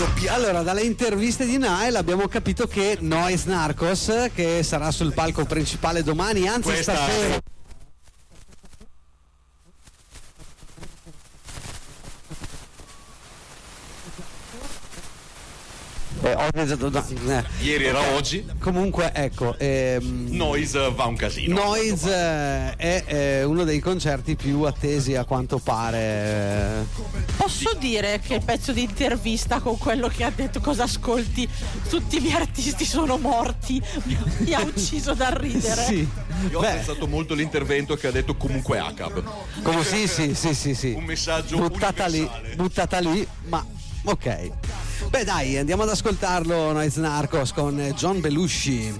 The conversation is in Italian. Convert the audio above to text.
Allora, dalle interviste di Nile abbiamo capito che Noise Narcos, che sarà sul palco principale domani, anzi stasera. Ieri era oggi. Comunque ecco, Noise va un casino. Noise è uno dei concerti più attesi a quanto pare. Posso dire che il pezzo di intervista con quello che ha detto cosa ascolti, tutti i miei artisti sono morti, mi ha ucciso dal ridere. Sì. Io ho apprezzato molto l'intervento che ha detto comunque ACAB. Come sì. Un messaggio buttata lì, ma ok. Beh dai, andiamo ad ascoltarlo Noise Narcos con John Belushi.